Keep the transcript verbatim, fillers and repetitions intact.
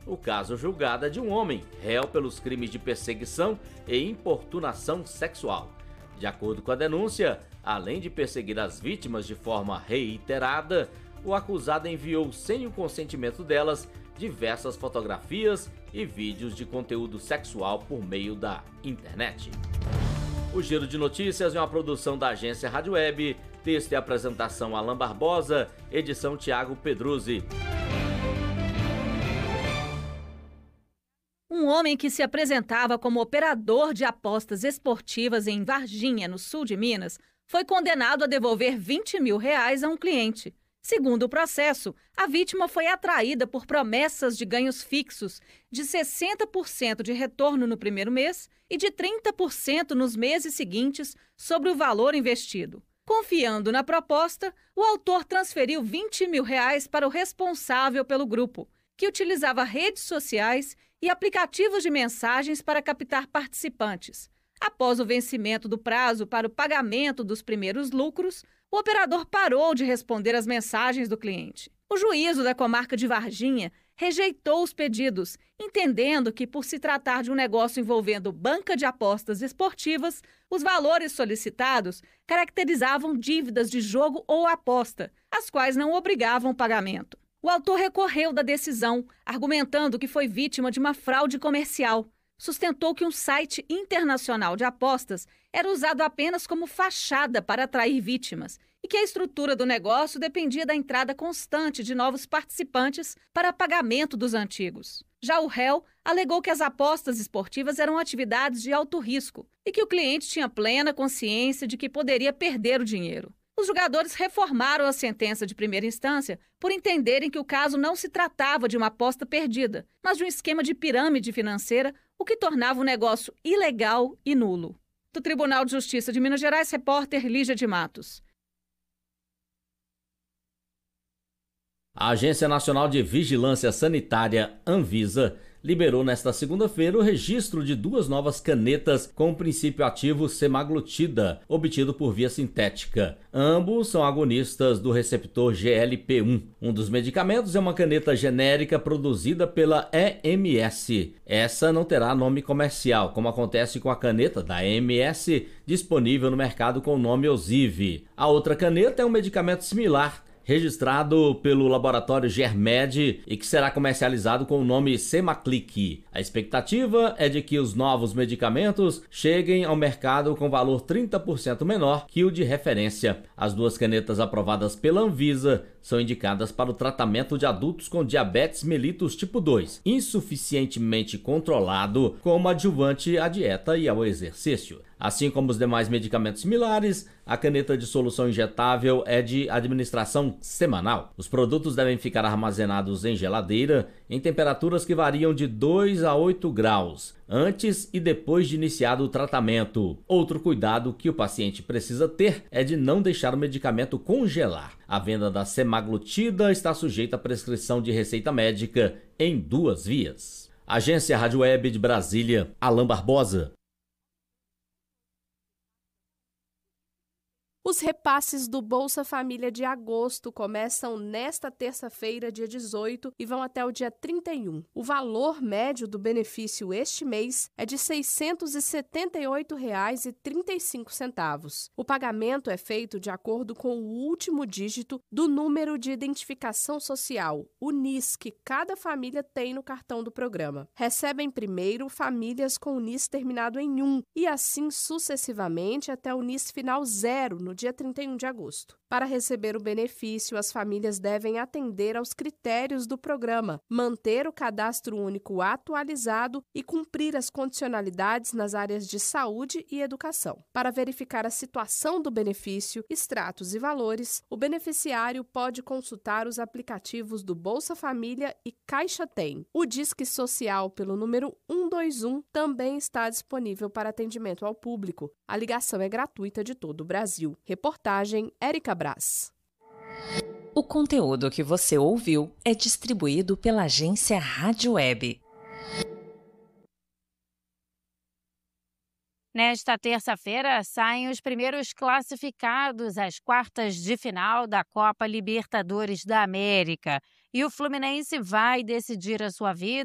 O caso julgado é de um homem, réu pelos crimes de perseguição e importunação sexual. De acordo com a denúncia, além de perseguir as vítimas de forma reiterada, o acusado enviou sem o consentimento delas diversas fotografias e vídeos de conteúdo sexual por meio da internet. O Giro de Notícias é uma produção da agência Rádio Web, texto e apresentação Alan Barbosa, edição Tiago Pedruzzi. Um homem que se apresentava como operador de apostas esportivas em Varginha, no sul de Minas, foi condenado a devolver vinte mil reais a um cliente. Segundo o processo, a vítima foi atraída por promessas de ganhos fixos de sessenta por cento de retorno no primeiro mês e de trinta por cento nos meses seguintes sobre o valor investido. Confiando na proposta, o autor transferiu vinte mil reais para o responsável pelo grupo, que utilizava redes sociais e aplicativos de mensagens para captar participantes. Após o vencimento do prazo para o pagamento dos primeiros lucros, o operador parou de responder às mensagens do cliente. O juízo da comarca de Varginha rejeitou os pedidos, entendendo que, por se tratar de um negócio envolvendo banca de apostas esportivas, os valores solicitados caracterizavam dívidas de jogo ou aposta, as quais não obrigavam o pagamento. O autor recorreu da decisão, argumentando que foi vítima de uma fraude comercial. Sustentou que um site internacional de apostas era usado apenas como fachada para atrair vítimas e que a estrutura do negócio dependia da entrada constante de novos participantes para pagamento dos antigos. Já o réu alegou que as apostas esportivas eram atividades de alto risco e que o cliente tinha plena consciência de que poderia perder o dinheiro. Os julgadores reformaram a sentença de primeira instância por entenderem que o caso não se tratava de uma aposta perdida, mas de um esquema de pirâmide financeira, o que tornava o negócio ilegal e nulo. Do Tribunal de Justiça de Minas Gerais, repórter Lígia de Matos. A Agência Nacional de Vigilância Sanitária, Anvisa, liberou nesta segunda-feira o registro de duas novas canetas com o princípio ativo semaglutida, obtido por via sintética. Ambos são agonistas do receptor G L P um. Um dos medicamentos é uma caneta genérica produzida pela E M S. Essa não terá nome comercial, como acontece com a caneta da E M S, disponível no mercado com o nome Osive. A outra caneta é um medicamento similar, registrado pelo laboratório Germed e que será comercializado com o nome Semaclic. A expectativa é de que os novos medicamentos cheguem ao mercado com valor trinta por cento menor que o de referência. As duas canetas aprovadas pela Anvisa são indicadas para o tratamento de adultos com diabetes mellitus tipo dois, insuficientemente controlado, como adjuvante à dieta e ao exercício. Assim como os demais medicamentos similares, a caneta de solução injetável é de administração semanal. Os produtos devem ficar armazenados em geladeira em temperaturas que variam de dois a oito graus, antes e depois de iniciado o tratamento. Outro cuidado que o paciente precisa ter é de não deixar o medicamento congelar. A venda da semaglutida está sujeita à prescrição de receita médica em duas vias. Agência Rádio Web de Brasília, Alan Barbosa. Os repasses do Bolsa Família de agosto começam nesta terça-feira, dia dezoito, e vão até o dia trinta e um. O valor médio do benefício este mês é de seiscentos e setenta e oito reais e trinta e cinco centavos. O pagamento é feito de acordo com o último dígito do número de identificação social, o N I S, que cada família tem no cartão do programa. Recebem primeiro famílias com o N I S terminado em um e assim sucessivamente até o N I S final zero no dia trinta e um de agosto. Para receber o benefício, as famílias devem atender aos critérios do programa, manter o cadastro único atualizado e cumprir as condicionalidades nas áreas de saúde e educação. Para verificar a situação do benefício, extratos e valores, o beneficiário pode consultar os aplicativos do Bolsa Família e Caixa Tem. O Disque Social pelo número um dois um também está disponível para atendimento ao público. A ligação é gratuita de todo o Brasil. Reportagem Érica Brás. O conteúdo que você ouviu é distribuído pela agência Rádio Web. Nesta terça-feira, saem os primeiros classificados às quartas de final da Copa Libertadores da América. E o Fluminense vai decidir a sua vida